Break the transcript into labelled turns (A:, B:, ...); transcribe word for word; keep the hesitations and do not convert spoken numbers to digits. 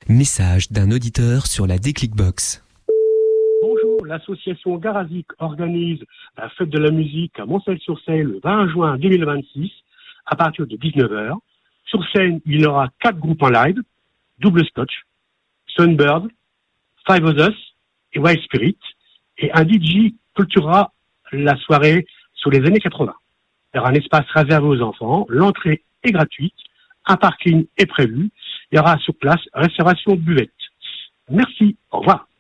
A: Message d'un auditeur sur la Déclic Box.
B: Bonjour, l'association Garazik organise la fête de la musique à Montcel-sur-Seine le vingt juin deux mille vingt-six à partir de dix-neuf heures. Sur scène, il y aura quatre groupes en live, Double Scotch, Sunbird, Five of Us et Wild Spirit, et un D J clôturera la soirée sur les années quatre-vingts. Il y aura un espace réservé aux enfants, l'entrée est gratuite, un parking est prévu, il y aura sur place réservation de buvette. Merci, au revoir.